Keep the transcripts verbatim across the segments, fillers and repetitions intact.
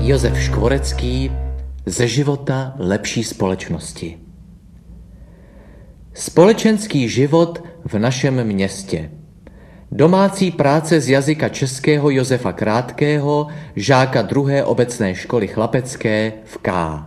Josef Škvorecký, Ze života lepší společnosti. Společenský život v našem městě. Domácí práce z jazyka českého Josefa Krátkého, žáka druhé obecné školy chlapecké v K.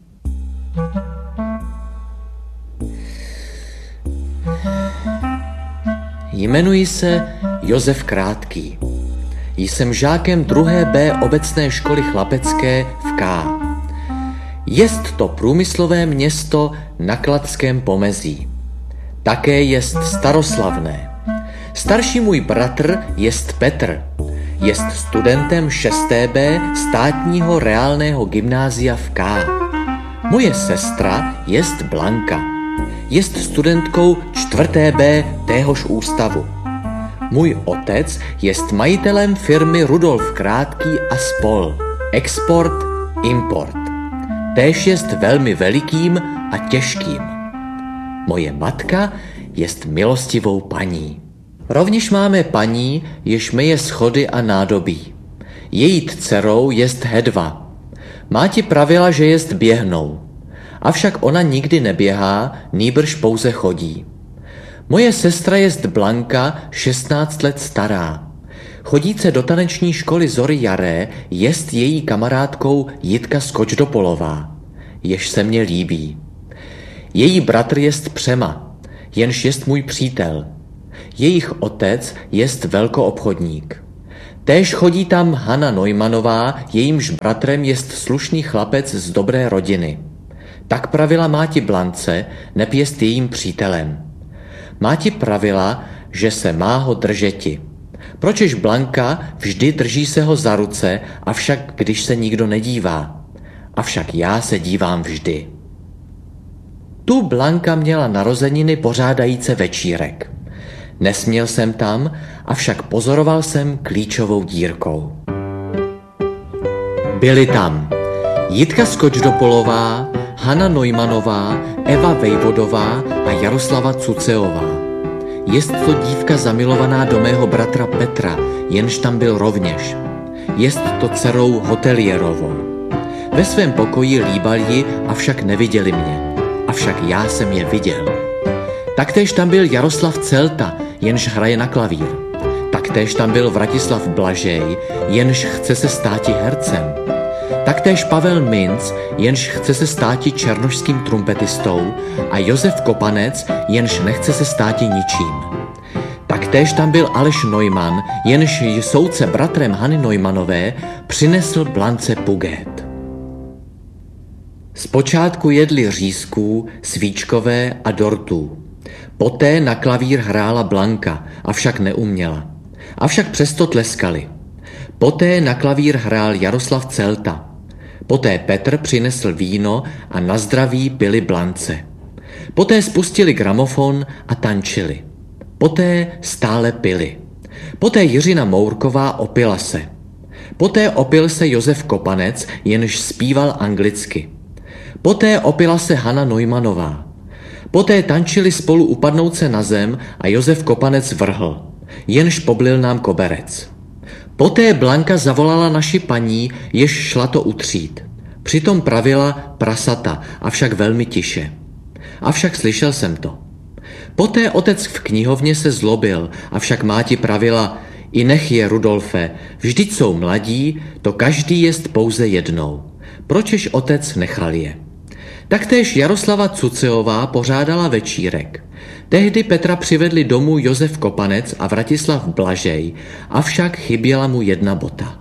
Jmenuji se Josef Krátký. Jsem žákem druhé B obecné školy chlapecké v K. Jest to průmyslové město na Kladském pomezí. Také jest staroslavné. Starší můj bratr jest Petr. Jest studentem šesté B státního reálného gymnázia v K. Moje sestra jest Blanka. Jest studentkou čtvrté B téhož ústavu. Můj otec jest majitelem firmy Rudolf Krátký a spol. Export, import. Též jest velmi velikým a těžkým. Moje matka jest milostivou paní. Rovněž máme paní, jež myje schody a nádobí. Její dcerou jest Hedva. Máti pravila, že jest běhnou. Avšak ona nikdy neběhá, nýbrž pouze chodí. Moje sestra jest Blanka, šestnáct let stará. Chodíce do taneční školy Zory Jaré jest její kamarádkou Jitka Skočdopolová, jež se mně líbí. Její bratr jest Přema, jenž jest můj přítel. Jejich otec jest velkoobchodník. Též chodí tam Hana Neumannová, jejímž bratrem jest slušný chlapec z dobré rodiny. Tak pravila máti Blance, neb jest jejím přítelem. Máti pravila, že se má ho držeti. Pročež Blanka vždy drží se ho za ruce, avšak když se nikdo nedívá. Avšak já se dívám vždy. Tu Blanka měla narozeniny pořádajíce večírek. Nesměl jsem tam, avšak pozoroval jsem klíčovou dírkou. Byli tam Jitka Skočdopolová, Hana Neumannová, Eva Vejvodová a Jaroslava Cuceová. Jest to dívka zamilovaná do mého bratra Petra, jenž tam byl rovněž. Jest to dcerou hoteliérovou. Ve svém pokoji líbali, avšak neviděli mě. Avšak já jsem je viděl. Taktéž tam byl Jaroslav Celta, jenž hraje na klavír. Taktéž tam byl Vratislav Blažej, jenž chce se státi hercem. Taktéž Pavel Minc, jenž chce se státi černošským trumpetistou, a Josef Kopanec, jenž nechce se státi ničím. Taktéž tam byl Aleš Neumann, jenž soudce bratrem Hany Neumannové přinesl Blance pugét. Zpočátku jedli řízků, svíčkové a dortů. Poté na klavír hrála Blanka, avšak neuměla. Avšak přesto tleskali. Poté na klavír hrál Jaroslav Celta. Poté Petr přinesl víno a na zdraví pili Blance. Poté spustili gramofon a tančili. Poté stále pili. Poté Jiřina Mourková opila se. Poté opil se Josef Kopanec, jenž zpíval anglicky. Poté opila se Hana Neumannová. Poté tančili spolu upadnout se na zem a Josef Kopanec vrhl, jenž poblil nám koberec. Poté Blanka zavolala naši paní, jež šla to utřít. Přitom pravila prasata, avšak velmi tiše. Avšak slyšel jsem to. Poté otec v knihovně se zlobil, avšak máti pravila, i nech je, Rudolfe, vždyť jsou mladí, to každý jest pouze jednou. Pročež otec nechal je? Taktéž Jaroslava Cuceová pořádala večírek. Tehdy Petra přivedli domů Josef Kopanec a Vratislav Blažej, avšak chyběla mu jedna bota.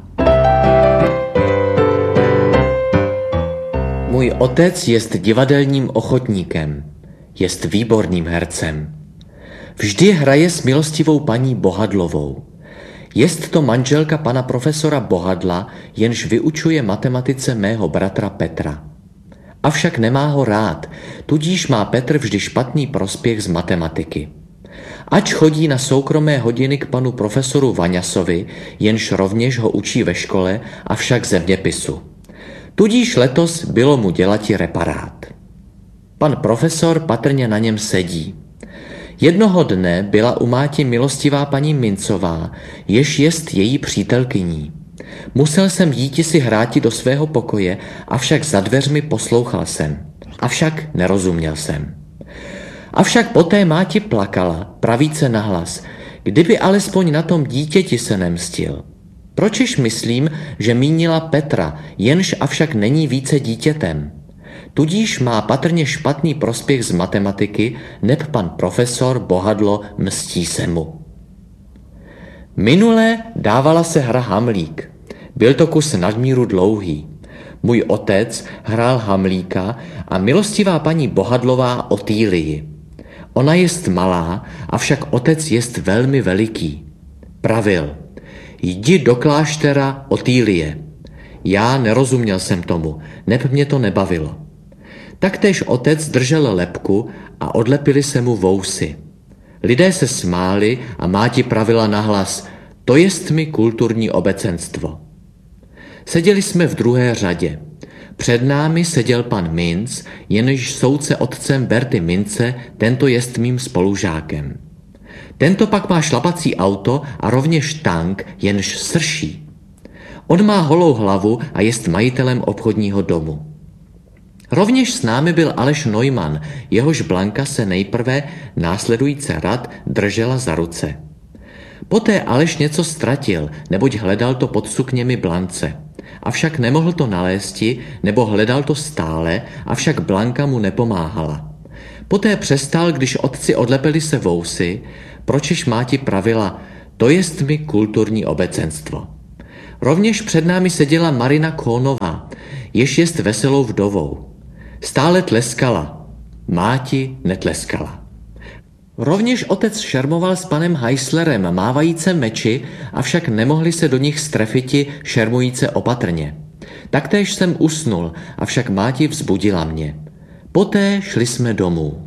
Můj otec jest divadelním ochotníkem, jest výborným hercem. Vždy hraje s milostivou paní Bohadlovou. Jest to manželka pana profesora Bohadla, jenž vyučuje matematice mého bratra Petra. Avšak nemá ho rád, tudíž má Petr vždy špatný prospěch z matematiky. Ač chodí na soukromé hodiny k panu profesoru Vaňasovi, jenž rovněž ho učí ve škole, avšak zeměpisu. Tudíž letos bylo mu dělati reparát. Pan profesor patrně na něm sedí. Jednoho dne byla u máti milostivá paní Mincová, jež jest její přítelkyní. Musel jsem jíti si hráti do svého pokoje, avšak za dveřmi poslouchal jsem. Avšak nerozuměl jsem. Avšak poté máti plakala, pravíce nahlas, kdyby alespoň na tom dítěti se nemstil. Pročež myslím, že mínila Petra, jenž avšak není více dítětem. Tudíž má patrně špatný prospěch z matematiky, neb pan profesor Bohadlo mstí se mu. Minule dávala se hra Hamlík. Byl to kus nadmíru dlouhý. Můj otec hrál Hamlíka a milostivá paní Bohadlová Otýlii. Ona jest malá, avšak otec jest velmi veliký. Pravil, jdi do kláštera Otýlie. Já nerozuměl jsem tomu, neb mě to nebavilo. Taktéž otec držel lebku a odlepili se mu vousy. Lidé se smáli a máti pravila nahlas, to jest mi kulturní obecenstvo. Seděli jsme v druhé řadě. Před námi seděl pan Minc, jenž soudce otcem Berty Mince, tento jest mým spolužákem. Tento pak má šlapací auto a rovněž tank, jenž srší. On má holou hlavu a jest majitelem obchodního domu. Rovněž s námi byl Aleš Neumann, jehož Blanka se nejprve následující rad držela za ruce. Poté Aleš něco ztratil, neboť hledal to pod sukněmi Blance. Avšak nemohl to nalézti, nebo hledal to stále, avšak Blanka mu nepomáhala. Poté přestal, když otci odlepili se vousy, pročež máti pravila, to jest mi kulturní obecenstvo. Rovněž před námi seděla Marina Kónová, jež jest veselou vdovou. Stále tleskala, máti netleskala. Rovněž otec šermoval s panem Heislerem mávajíce meči, avšak nemohli se do nich strefiti šermujíce opatrně. Taktéž jsem usnul, avšak máti vzbudila mě. Poté šli jsme domů.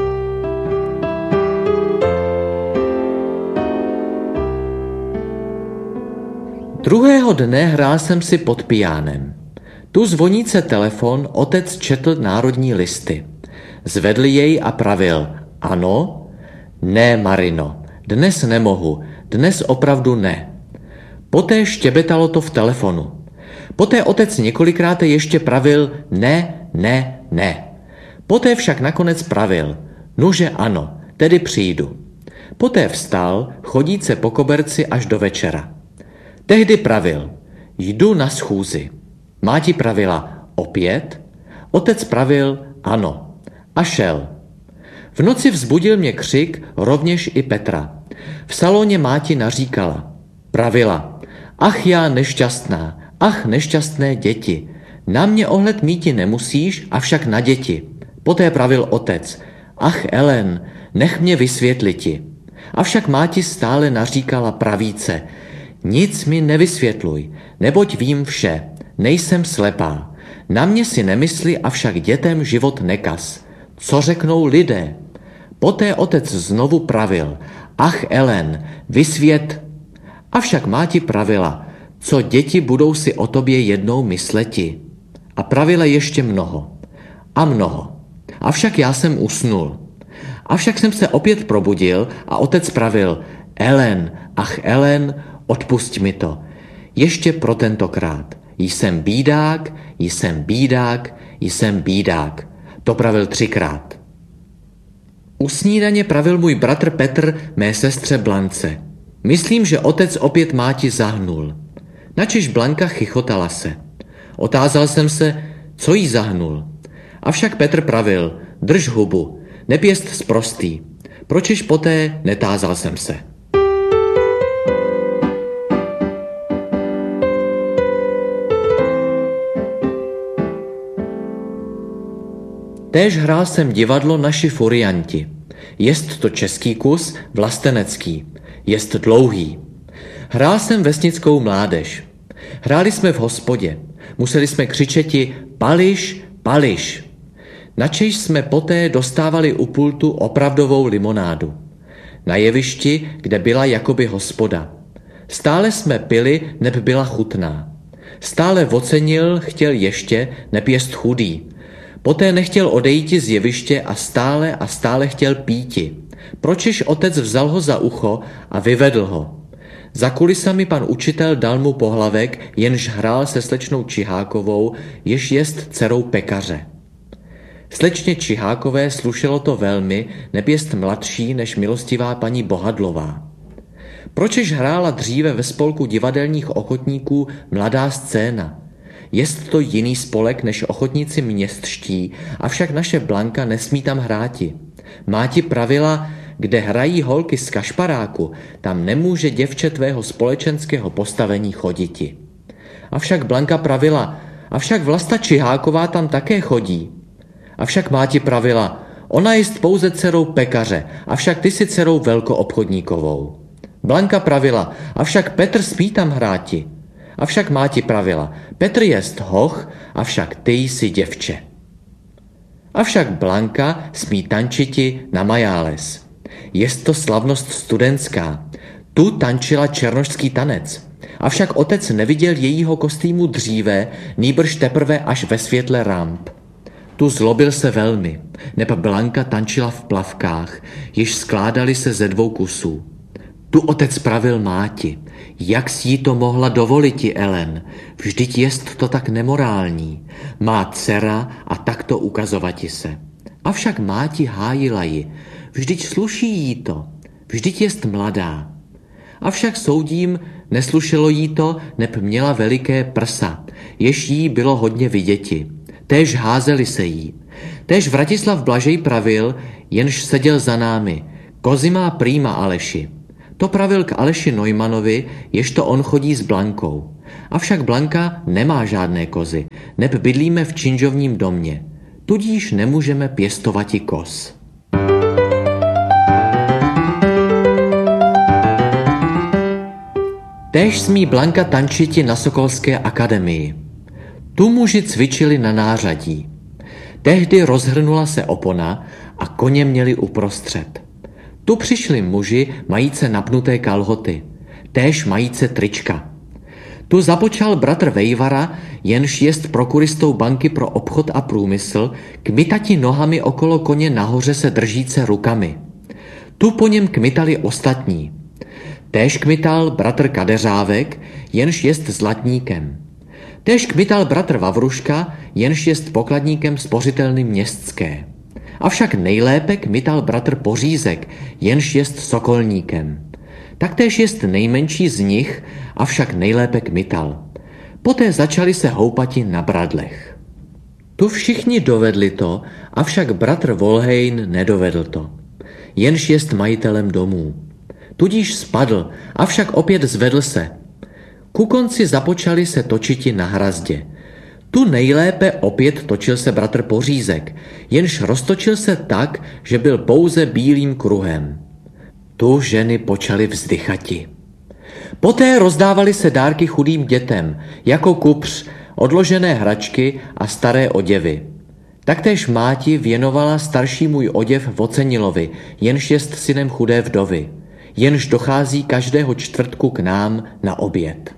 Druhého dne hrál jsem si pod pijánem. Tu zvoníce telefon otec četl Národní listy. Zvedl jej a pravil, ano? Ne, Marino, dnes nemohu, dnes opravdu ne. Poté štěbetalo to v telefonu. Poté otec několikrát ještě pravil ne, ne, ne. Poté však nakonec pravil, nuže ano, tedy přijdu. Poté vstal, chodíce po koberci až do večera. Tehdy pravil, jdu na schůzi. Máti pravila, opět? Otec pravil, ano. A šel. V noci vzbudil mě křik, rovněž i Petra. V salóně máti naříkala. Pravila, ach já nešťastná, ach nešťastné děti. Na mě ohled míti nemusíš, avšak na děti. Poté pravil otec, ach Ellen, nech mě vysvětliti. Avšak máti stále naříkala pravíce, nic mi nevysvětluj, neboť vím vše, nejsem slepá. Na mě si nemysli, avšak dětem život nekaz. Co řeknou lidé? Poté otec znovu pravil, ach Ellen, vysvět. Avšak máti pravila, co děti budou si o tobě jednou mysleti. A pravila ještě mnoho. A mnoho. Avšak já jsem usnul. Avšak jsem se opět probudil a otec pravil, Ellen, ach Ellen, odpusť mi to. Ještě pro tentokrát. Jsem bídák, jsem bídák, jsem bídák. To pravil třikrát. U snídaně pravil můj bratr Petr mé sestře Blance. Myslím, že otec opět máti zahnul. Načež Blanka chichotala se. Otázal jsem se, co jí zahnul. Avšak Petr pravil, drž hubu, nepěst sprostý. Pročež poté netázal jsem se. Též hrál jsem divadlo Naši furianti. Jest to český kus, vlastenecký. Jest dlouhý. Hrál jsem vesnickou mládež. Hráli jsme v hospodě. Museli jsme křičeti Pališ, Pališ. Načež jsme poté dostávali u pultu opravdovou limonádu. Na jevišti, kde byla jakoby hospoda. Stále jsme pili, neb byla chutná. Stále ocenil, chtěl ještě, neb jest chudý. Poté nechtěl odejti z jeviště a stále a stále chtěl píti. Pročež otec vzal ho za ucho a vyvedl ho. Za kulisami pan učitel dal mu pohlavek, jenž hrál se slečnou Čihákovou, jež jest dcerou pekaře. Slečně Čihákové slušelo to velmi, neb jest mladší než milostivá paní Bohadlová. Pročež hrála dříve ve spolku divadelních ochotníků Mladá scéna? Jest to jiný spolek než ochotníci městští, avšak naše Blanka nesmí tam hráti. Máti pravila, kde hrají holky z kašparáku, tam nemůže děvče tvého společenského postavení choditi. Avšak Blanka pravila, avšak Vlasta Čiháková tam také chodí. Avšak máti pravila, ona jest pouze dcerou pekaře, avšak ty si dcerou velkoobchodníkovou. Blanka pravila, avšak Petr smí tam hráti. Avšak máti pravila, Petr jest hoch, avšak ty jsi děvče. Avšak Blanka smí tančiti na majáles. Jest to slavnost studentská. Tu tančila černošský tanec. Avšak otec neviděl jejího kostýmu dříve, nýbrž teprve až ve světle ramp. Tu zlobil se velmi, neb Blanka tančila v plavkách, jež skládaly se ze dvou kusů. Tu otec pravil máti, jak si jí to mohla dovoliti, Ellen, vždyť jest to tak nemorální. Má dcera a takto ukazovati se. Avšak máti hájila ji, vždyť sluší jí to, vždyť jest mladá. Avšak soudím, neslušelo jí to, neb měla veliké prsa, jež jí bylo hodně viděti. Též házeli se jí. Též Vratislav Blažej pravil, jenž seděl za námi, kozy má prýma Aleši. To pravil k Aleši Neumanovi, ježto on chodí s Blankou. Avšak Blanka nemá žádné kozy, neb bydlíme v činžovním domě. Tudíž nemůžeme pěstovati koz. Též smí Blanka tančiti na Sokolské akademii. Tu muži cvičili na nářadí. Tehdy rozhrnula se opona a koně měli uprostřed. Tu přišli muži majíce napnuté kalhoty, též majíce trička. Tu započal bratr Vejvara, jenž jest prokuristou banky pro obchod a průmysl, kmitati nohami okolo koně nahoře se držíce rukami. Tu po něm kmitali ostatní. Též kmital bratr Kadeřávek, jenž jest zlatníkem. Též kmital bratr Vavruška, jenž jest pokladníkem spořitelny městské. Avšak nejlépe kmital bratr Pořízek, jenž jest sokolníkem. Taktéž jest nejmenší z nich, avšak nejlépe kmital. Poté začali se houpati na bradlech. Tu všichni dovedli to, avšak bratr Volhejn nedovedl to. Jenž jest majitelem domů. Tudíž spadl, avšak opět zvedl se. Ku konci započali se točiti na hrazdě. Tu nejlépe opět točil se bratr Pořízek, jenž roztočil se tak, že byl pouze bílým kruhem. Tu ženy počaly vzdychati. Poté rozdávali se dárky chudým dětem, jako kupř, odložené hračky a staré oděvy. Taktéž máti věnovala starší můj oděv Vocenilovi, jenž jest synem chudé vdovy, jenž dochází každého čtvrtku k nám na oběd.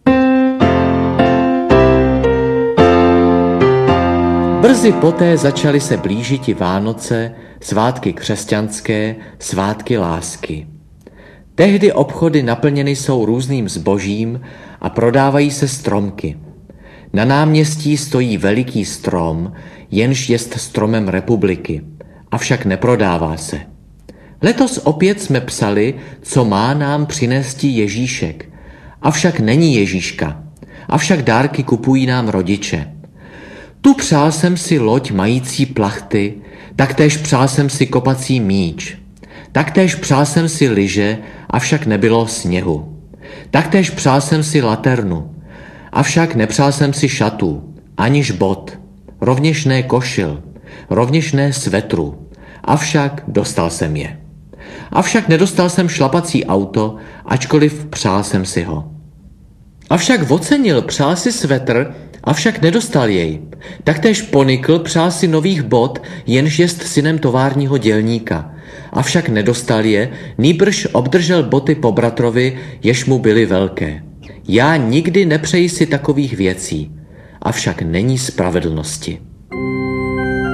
Brzy poté začaly se blížiti Vánoce, svátky křesťanské, svátky lásky. Tehdy obchody naplněny jsou různým zbožím a prodávají se stromky. Na náměstí stojí veliký strom, jenž jest stromem republiky, avšak neprodává se. Letos opět jsme psali, co má nám přinésti Ježíšek, avšak není Ježíška, avšak dárky kupují nám rodiče. Tu přál jsem si loď mající plachty, taktéž přál jsem si kopací míč. Taktéž přál jsem si lyže, avšak nebylo sněhu. Taktéž přál jsem si laternu, avšak nepřál jsem si šatů, aniž bot, rovněž ne košil, rovněž ne svetru, avšak dostal jsem je. Avšak nedostal jsem šlapací auto, ačkoliv přál jsem si ho. Avšak Vocenil přál si svetr, avšak nedostal jej. Taktéž Ponikl přál si nových bot, jenž jest synem továrního dělníka. Avšak nedostal je, nýbrž obdržel boty po bratrovi, jež mu byly velké. Já nikdy nepřeji si takových věcí, avšak není spravedlnosti.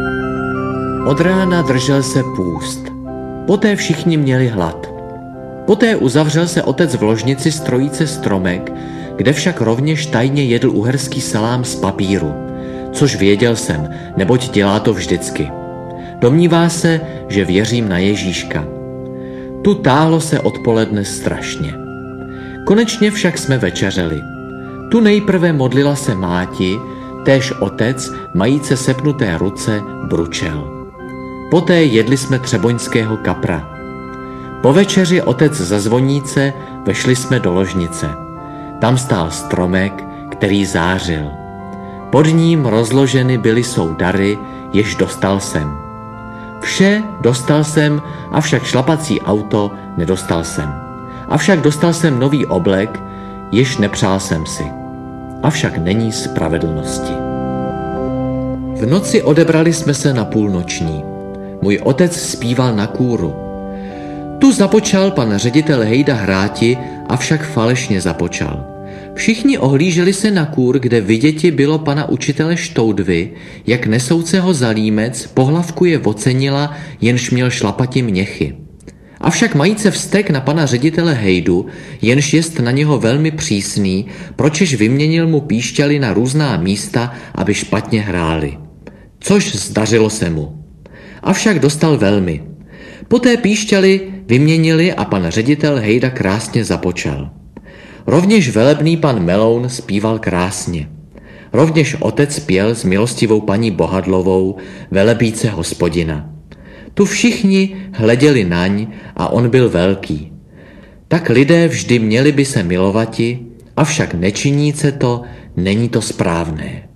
Od rána držel se půst. Poté všichni měli hlad. Poté uzavřel se otec v ložnici z trojice Stromek, kde však rovněž tajně jedl uherský salám z papíru, což věděl jsem, neboť dělá to vždycky. Domnívá se, že věřím na Ježíška. Tu táhlo se odpoledne strašně. Konečně však jsme večeřeli. Tu nejprve modlila se máti, též otec, majíce sepnuté ruce, bručel. Poté jedli jsme třeboňského kapra. Po večeři otec za zvoníce vešli jsme do ložnice. Tam stál stromek, který zářil. Pod ním rozloženy byly jsou dary, jež dostal jsem. Vše dostal jsem, avšak šlapací auto nedostal jsem. Avšak dostal jsem nový oblek, jež nepřál jsem si. Avšak není spravedlnosti. V noci odebrali jsme se na půlnoční. Můj otec zpíval na kůru. Tu započal pan ředitel Hejda hráti, avšak falešně započal. Všichni ohlíželi se na kůr, kde viděti bylo pana učitele Štoudvy, jak nesouceho za límec pohlavkuje ocenila, jenž měl šlapati měchy. Avšak majíce vztek na pana ředitele Hejdu, jenž jest na něho velmi přísný, pročež vyměnil mu píšťaly na různá místa, aby špatně hráli. Což zdařilo se mu. Avšak dostal velmi. Poté píšťaly vyměnili a pan ředitel Hejda krásně započal. Rovněž velebný pan Meloun zpíval krásně. Rovněž otec pěl s milostivou paní Bohadlovou, velebíce Hospodina. Tu všichni hleděli naň a on byl velký. Tak lidé vždy měli by se milovati, avšak nečiníce to, není to správné.